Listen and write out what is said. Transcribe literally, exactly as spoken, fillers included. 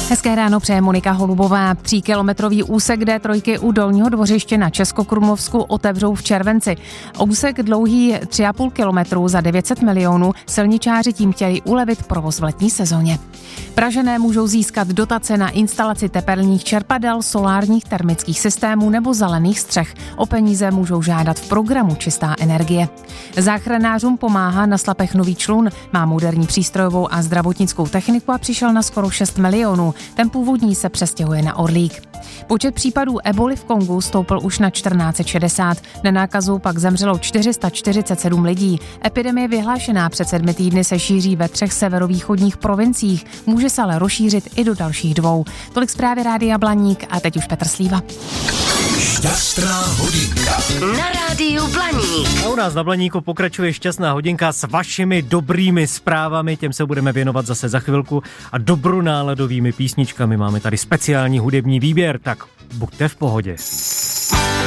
Hezké ráno přeje Monika Holubová. Tříkilometrový úsek D tři u Dolního Dvořiště na Českokrumlovsku otevřou v červenci. Úsek dlouhý tři a půl kilometru za devět set milionů, silničáři tím chtěli ulevit provoz v letní sezóně. Pražané můžou získat dotace na instalaci tepelných čerpadel, solárních termických systémů nebo zelených střech. O peníze můžou žádat v programu Čistá energie. Záchranářům pomáhá na Slapech nový člun, má moderní přístrojovou a zdravotnickou techniku a přišel na skoro šest milionů. Ten původní se přestěhuje na Orlík. Počet případů eboli v Kongu stoupl už na čtrnáct set šedesát, na nákazu pak zemřelo čtyři sta čtyřicet sedm lidí. Epidemie vyhlášená před sedmi týdny se šíří ve třech severovýchodních provinciích, může se ale rozšířit i do dalších dvou. Tolik zprávy Rádia Blaník a teď už Petr Slíva. Šťastná hodinka na Rádiu Blaník. A u nás na Blaníku pokračuje šťastná hodinka s vašimi dobrými zprávami, těm se budeme věnovat zase za chvilku a dobronáladovými písničkami. Máme tady speciální hudební výběr, tak buďte v pohodě.